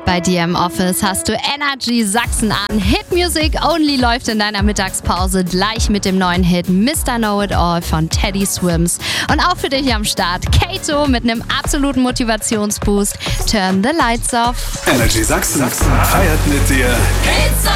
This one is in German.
Bei dir im Office hast du Energy Sachsen an. Hit Music Only läuft in deiner Mittagspause gleich mit dem neuen Hit Mr. Know It All von Teddy Swims. Und auch für dich am Start Kato mit einem absoluten Motivationsboost. Turn the Lights Off. Energy Sachsen feiert mit dir.